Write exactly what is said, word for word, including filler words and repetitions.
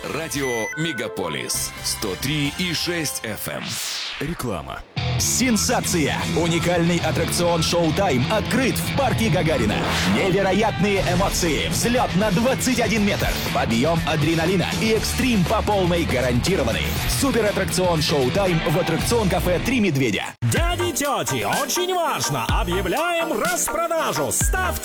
Радио Мегаполис сто три и шесть эф эм. Реклама. Сенсация! Уникальный аттракцион «Шоу-тайм» открыт в парке Гагарина. Невероятные эмоции, взлет на двадцать один метр, подъем адреналина и экстрим по полной гарантированы. Супер-аттракцион «Шоу-тайм» в аттракцион-кафе «Три медведя». Дяди и тети, очень важно! Объявляем распродажу! Ставьте